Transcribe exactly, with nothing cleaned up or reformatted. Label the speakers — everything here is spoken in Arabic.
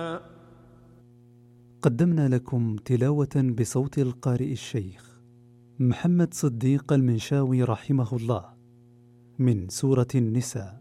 Speaker 1: قدمنا لكم تلاوة بصوت القارئ الشيخ محمد صديق المنشاوي رحمه الله من سورة النساء.